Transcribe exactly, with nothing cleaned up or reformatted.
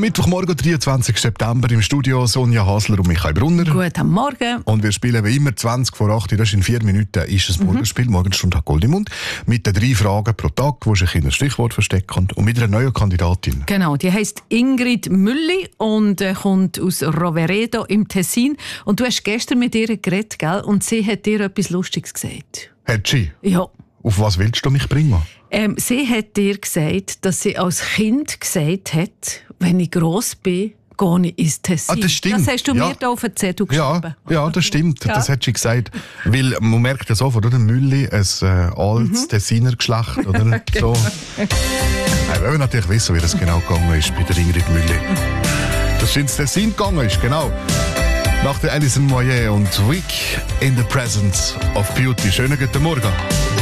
Mittwochmorgen, dreiundzwanzigsten September, im Studio Sonja Hasler und Michael Brunner. Guten Morgen. Und wir spielen wie immer zwanzig vor acht, das ist in vier Minuten, ist ein Morgenspiel, mhm. Morgenstunde hat Gold im Mund, mit den drei Fragen pro Tag, wo sich in ein Stichwort verstecken und mit einer neuen Kandidatin. Genau, die heisst Ingrid Mülli und äh, kommt aus Roveredo im Tessin. Und du hast gestern mit ihr geredet, gell? Und sie hat dir etwas Lustiges gesagt. Hat sie? Ja. Auf was willst du mich bringen? Ähm, sie hat dir gesagt, dass sie als Kind gesagt hat, wenn ich gross bin, gehe ich ins Tessin. Ah, das stimmt. Das hast du ja. mir hier auf den Zettel geschrieben. Ja, ja, das stimmt. Ja. Das hat sie gesagt. Weil man merkt ja sofort, oder? Mülli, ein äh, altes mhm. Tessiner Geschlecht. Oder? So. Wir wollen natürlich wissen, wie das genau gegangen ist bei der Ingrid Mülli. Dass sie ins Tessin gegangen ist, genau. Nach der Alison Moyet und Week in the Presence of Beauty. Schönen guten Morgen.